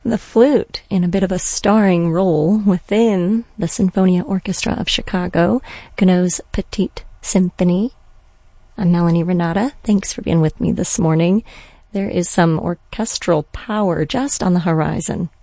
the flute in a bit of a starring role within the Sinfonia Orchestra of Chicago, Gounod's Petite Symphony. I'm Melanie Renata. Thanks for being with me this morning. There is some orchestral power just on the horizon